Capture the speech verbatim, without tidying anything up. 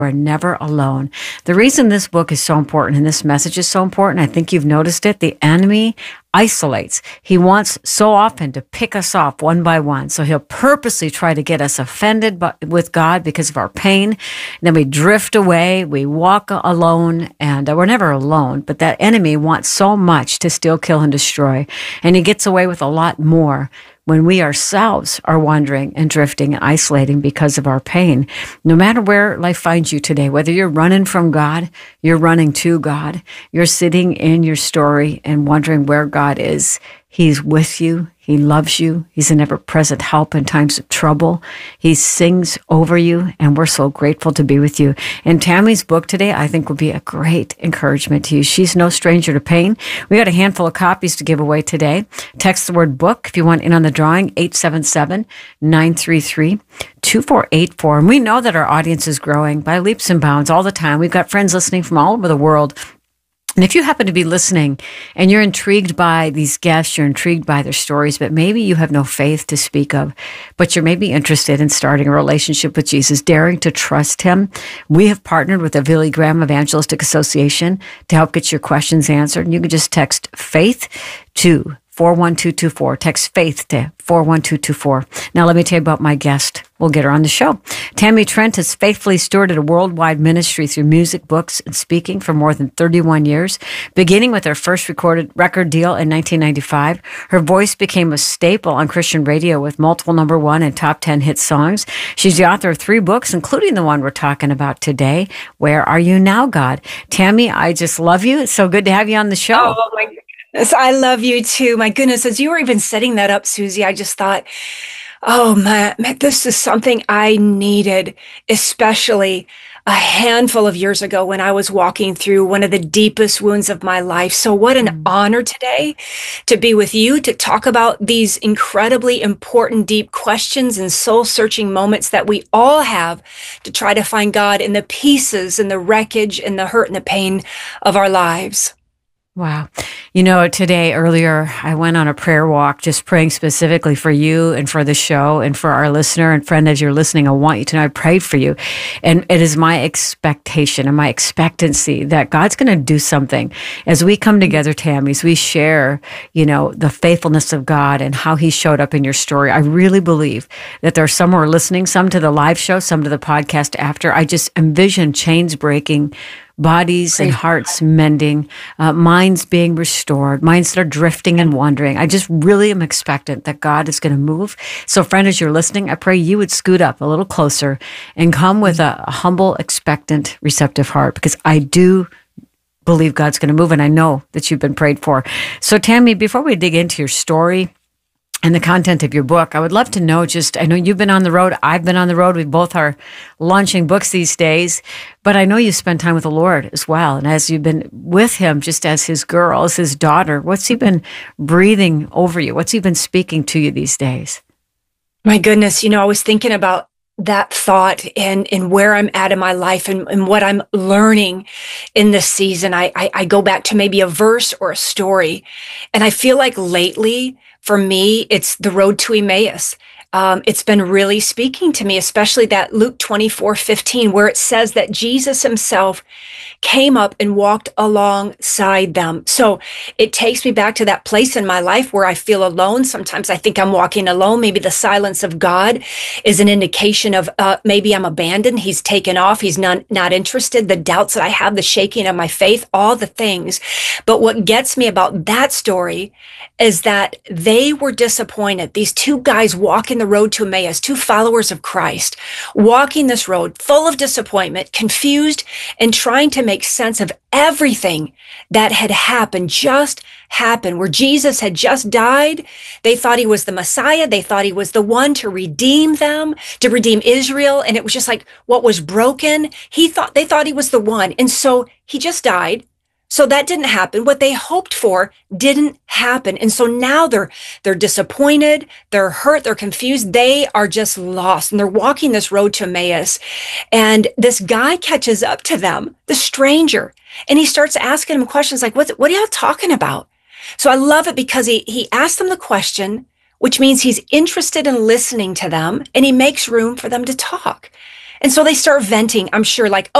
are never alone. The reason this book is so important and this message is so important, I think you've noticed it, the enemy isolates. He wants so often to pick us off one by one. So he'll purposely try to get us offended by, with God because of our pain. And then we drift away, we walk alone, and uh, we're never alone. But that enemy wants so much to steal, kill, and destroy. And he gets away with a lot more when we ourselves are wandering and drifting and isolating because of our pain. No matter where life finds you today, whether you're running from God, you're running to God, you're sitting in your story and wondering where God is, He's with you. He loves you. He's an ever-present help in times of trouble. He sings over you, and we're so grateful to be with you. And Tammy's book today, I think, will be a great encouragement to you. She's no stranger to pain. We got a handful of copies to give away today. Text the word book if you want in on the drawing, eight seven seven, nine three three, two four eight four. And we know that our audience is growing by leaps and bounds all the time. We've got friends listening from all over the world. And if you happen to be listening and you're intrigued by these guests, you're intrigued by their stories, but maybe you have no faith to speak of, but you're maybe interested in starting a relationship with Jesus, daring to trust Him, we have partnered with the Billy Graham Evangelistic Association to help get your questions answered. And you can just text FAITH to four one two two four. Text FAITH to four one two two four. Now let me tell you about my guest. We'll get her on the show. Tammy Trent has faithfully stewarded a worldwide ministry through music, books, and speaking for more than thirty-one years. Beginning with her first recorded record deal in nineteen ninety-five, her voice became a staple on Christian radio with multiple number one and top ten hit songs. She's the author of three books, including the one we're talking about today, Where Are You Now, God? Tammy, I just love you. It's so good to have you on the show. Oh, my goodness. I love you too. My goodness, as you were even setting that up, Susie, I just thought, oh man, man, this is something I needed, especially a handful of years ago when I was walking through one of the deepest wounds of my life. So what an mm. honor today to be with you, to talk about these incredibly important, deep questions and soul-searching moments that we all have to try to find God in the pieces and the wreckage and the hurt and the pain of our lives. Wow. You know, today, earlier, I went on a prayer walk, just praying specifically for you and for the show and for our listener and friend. As you're listening, I want you to know I prayed for you. And it is my expectation and my expectancy that God's going to do something as we come together, Tammy, as we share, you know, the faithfulness of God and how He showed up in your story. I really believe that there's some who are listening, some to the live show, some to the podcast after. I just envision chains breaking, bodies and hearts mending, uh, minds being restored, minds that are drifting and wandering. I just really am expectant that God is going to move. So friend, as you're listening, I pray you would scoot up a little closer and come with a, a humble, expectant, receptive heart, because I do believe God's going to move, and I know that you've been prayed for. So Tammy, before we dig into your story and the content of your book, I would love to know just, I know you've been on the road, I've been on the road, we both are launching books these days, but I know you spend time with the Lord as well. And as you've been with Him, just as His girl, as His daughter, what's He been breathing over you? What's He been speaking to you these days? My goodness, you know, I was thinking about that thought and, and where I'm at in my life and, and what I'm learning in this season. I, I, I go back to maybe a verse or a story, and I feel like lately, for me, it's the road to Emmaus. Um, it's been really speaking to me, especially that Luke twenty-four fifteen, where it says that Jesus Himself came up and walked alongside them. So it takes me back to that place in my life where I feel alone. Sometimes I think I'm walking alone. Maybe the silence of God is an indication of uh, maybe I'm abandoned. He's taken off. He's not, not interested. The doubts that I have, the shaking of my faith, all the things. But what gets me about that story is that they were disappointed. These two guys walking the road to Emmaus, two followers of Christ, walking this road full of disappointment, confused, and trying to make sense of everything that had happened, just happened, where Jesus had just died. They thought He was the Messiah. They thought He was the one to redeem them, to redeem Israel. And it was just like what was broken. He thought, they thought He was the one. And so He just died. So that didn't happen. What they hoped for didn't happen. And so now they're, they're disappointed, they're hurt, they're confused, they are just lost. And they're walking this road to Emmaus. And this guy catches up to them, the stranger, and he starts asking them questions like, what, what are y'all talking about? So I love it because he, he asked them the question, which means he's interested in listening to them, and he makes room for them to talk. And so they start venting, I'm sure, like,